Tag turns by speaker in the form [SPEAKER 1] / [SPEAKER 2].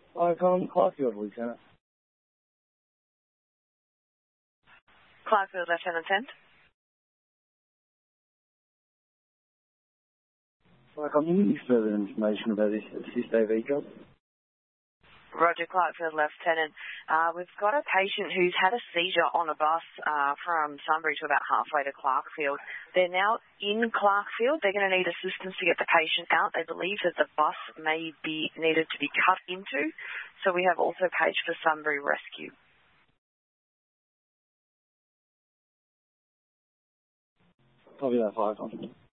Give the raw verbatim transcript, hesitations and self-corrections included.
[SPEAKER 1] Icon, Clarkfield, Lieutenant.
[SPEAKER 2] Clarkfield, Lieutenant ten.
[SPEAKER 1] Icon, can you give me further information about this assist A V job?
[SPEAKER 2] Roger, Clarkfield, Lieutenant. Uh, we've got a patient who's had a seizure on a bus uh, from Sunbury to about halfway to Clarkfield. They're now in Clarkfield. They're going to need assistance to get the patient out. They believe that the bus may be needed to be cut into, so we have also paged for Sunbury Rescue.
[SPEAKER 1] Copy that, Icon.